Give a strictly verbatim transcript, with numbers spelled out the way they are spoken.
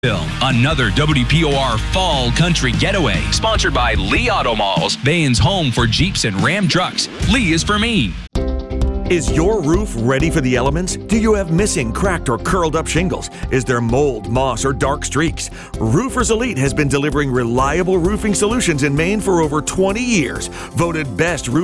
Another W P O R Fall Country Getaway, sponsored by Lee Auto Malls, Bain's home for Jeeps and Ram trucks. Lee is for me. Is your roof ready for the elements? Do you have missing, cracked, or curled up shingles? Is there mold, moss, or dark streaks? Roofers Elite has been delivering reliable roofing solutions in Maine for over twenty years. Voted best roof